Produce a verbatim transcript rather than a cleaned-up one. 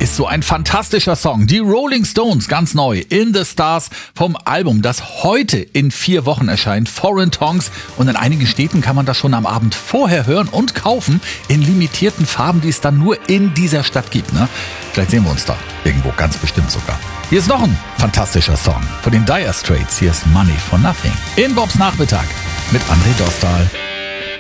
ist so ein fantastischer Song. Die Rolling Stones, ganz neu, In the Stars vom Album, das heute in vier Wochen erscheint, Foreign Tongues. Und in einigen Städten kann man das schon am Abend vorher hören und kaufen in limitierten Farben, die es dann nur in dieser Stadt gibt. Ne? Vielleicht sehen wir uns da irgendwo, ganz bestimmt sogar. Hier ist noch ein fantastischer Song von den Dire Straits. Hier ist Money for Nothing. In Bobs Nachmittag mit André Dostal.